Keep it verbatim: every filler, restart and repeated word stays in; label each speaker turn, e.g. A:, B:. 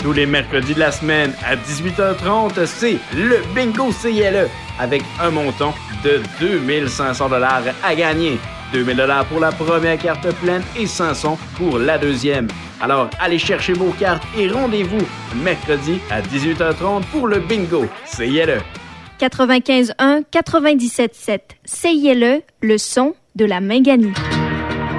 A: Tous les mercredis de la semaine à dix-huit heures trente, c'est le Bingo C I L E avec un montant de deux mille cinq cents dollars à gagner. deux mille dollars pour la première carte pleine et cinq cents pour la deuxième. Alors, allez chercher vos cartes et rendez-vous mercredi à dix-huit heures trente pour le Bingo C I L E.
B: quatre-vingt-quinze un quatre-vingt-dix-sept sept C I L E, le son de la Minganie.